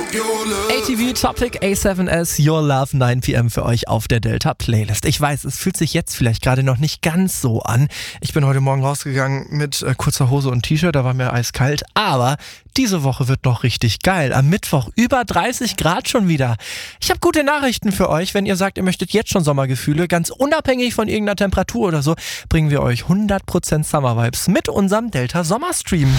ATV Topic A7S Your Love 9 PM für euch auf der Delta Playlist. Ich weiß, es fühlt sich jetzt vielleicht gerade noch nicht ganz so an. Ich bin heute Morgen rausgegangen mit kurzer Hose und T-Shirt, da war mir eiskalt, aber diese Woche wird noch richtig geil. Am Mittwoch über 30 Grad schon wieder. Ich habe gute Nachrichten für euch, wenn ihr sagt, ihr möchtet jetzt schon Sommergefühle, ganz unabhängig von irgendeiner Temperatur oder so, bringen wir euch 100% Summer Vibes mit unserem Delta Sommerstream.